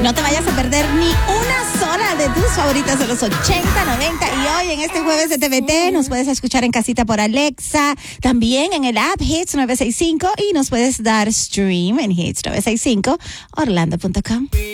No te vayas a perder ni una sola de tus favoritas de los 80, 90 y hoy en este jueves de TVT nos puedes escuchar en casita por Alexa, también en el app Hits 965 y nos puedes dar stream en Hits 965 Orlando.com.